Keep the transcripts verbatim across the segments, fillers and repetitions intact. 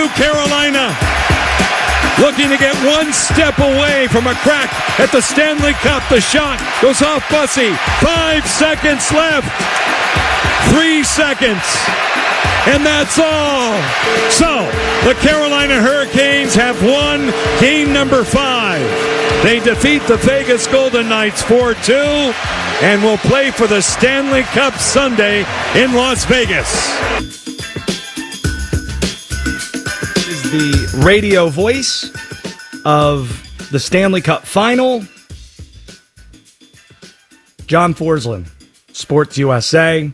two, Carolina. Looking to get one step away from a crack at the Stanley Cup. The shot goes off Bussey. Five seconds left. Three seconds. And that's all. So, the Carolina Hurricanes have won game number five. They defeat the Vegas Golden Knights four two and will play for the Stanley Cup Sunday in Las Vegas. Is the radio voice of the Stanley Cup Final. John Forsland, Sports U S A,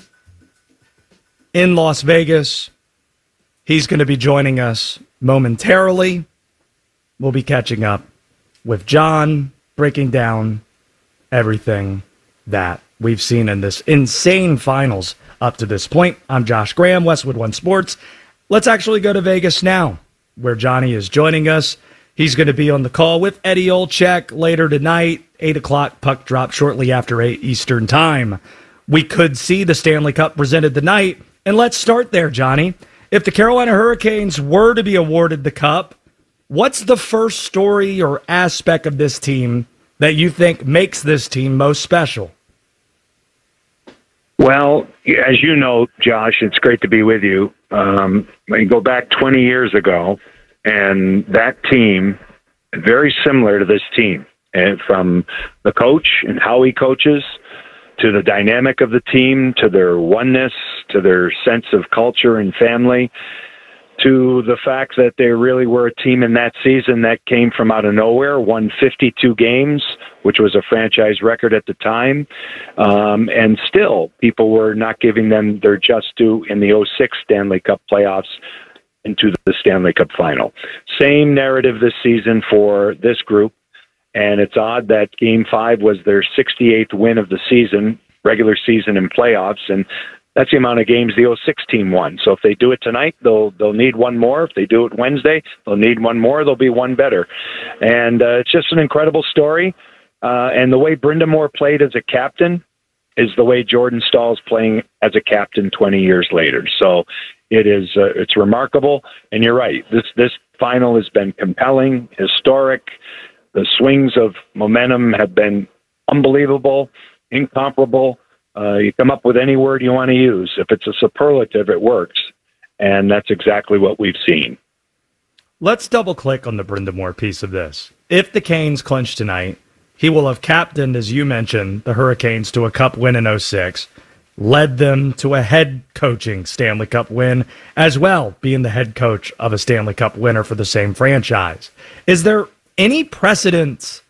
in Las Vegas. He's going to be joining us momentarily. We'll be catching up with John, breaking down everything that we've seen in this insane finals up to this point. I'm Josh Graham, Westwood One Sports. Let's actually go to Vegas now, where Johnny is joining us. He's going to be on the call with Eddie Olczyk later tonight, eight o'clock, puck drop shortly after eight Eastern time. We could see the Stanley Cup presented tonight, and let's start there, Johnny. If the Carolina Hurricanes were to be awarded the Cup, what's the first story or aspect of this team that you think makes this team most special? Well, as you know, Josh, it's great to be with you. Um, I go back twenty years ago, and that team, very similar to this team, and from the coach and how he coaches, to the dynamic of the team, to their oneness, to their sense of culture and family, to the fact that they really were a team in that season that came from out of nowhere, won fifty-two games, which was a franchise record at the time. Um, and still, people were not giving them their just due in the oh six Stanley Cup playoffs into the Stanley Cup final. Same narrative this season for this group. And it's odd that Game five was their sixty-eighth win of the season, regular season and playoffs. And that's the amount of games the oh six team won. So if they do it tonight, they'll they'll need one more. If they do it Wednesday, they'll need one more. They'll be one better. And uh, it's just an incredible story. Uh, and the way Brind'Amour played as a captain is the way Jordan Staal's playing as a captain twenty years later. So it is uh, it's remarkable. And you're right. This this final has been compelling, historic. The swings of momentum have been unbelievable, incomparable. Uh, you come up with any word you want to use. If it's a superlative, it works. And that's exactly what we've seen. Let's double click on the Brind'Amour piece of this. If the Canes clinch tonight, he will have captained, as you mentioned, the Hurricanes to a Cup win in oh six, led them to a head coaching Stanley Cup win, as well, being the head coach of a Stanley Cup winner for the same franchise. Is there any precedence